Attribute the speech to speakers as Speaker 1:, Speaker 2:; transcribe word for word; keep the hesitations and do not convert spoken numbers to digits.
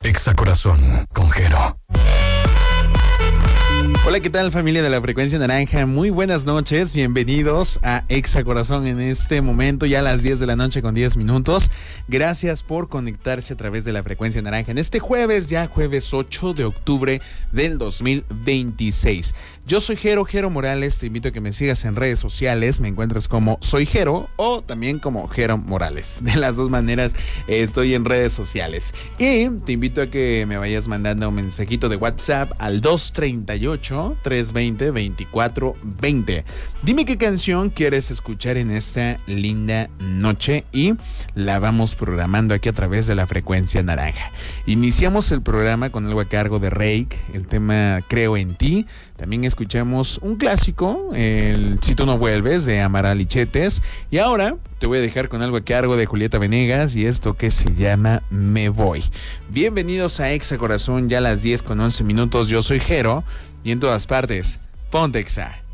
Speaker 1: Exa Corazón con Jero.
Speaker 2: Hola, ¿qué tal, familia de la Frecuencia Naranja? Muy buenas noches, bienvenidos a Exa Corazón en este momento, ya a las diez de la noche con diez minutos. Gracias por conectarse a través de la Frecuencia Naranja en este jueves, ya jueves ocho de octubre del dos mil veintiséis. Yo soy Jero, Jero Morales, te invito a que me sigas en redes sociales, me encuentras como Soy Jero o también como Jero Morales. De las dos maneras eh, estoy en redes sociales. Y te invito a que me vayas mandando un mensajito de WhatsApp al dos treinta y ocho, trescientos veinte, veinticuatro veinte. Dime qué canción quieres escuchar en esta linda noche y la vamos programando aquí a través de la Frecuencia Naranja. Iniciamos el programa con algo a cargo de Rake, el tema Creo en Ti. También escuchamos un clásico, el Si Tú No Vuelves, de Amaral y Chetes. Y ahora te voy a dejar con algo a cargo de Julieta Venegas y esto que se llama Me Voy. Bienvenidos a Exa Corazón, ya a las diez con once minutos. Yo soy Jero y en todas partes, ponte Exa.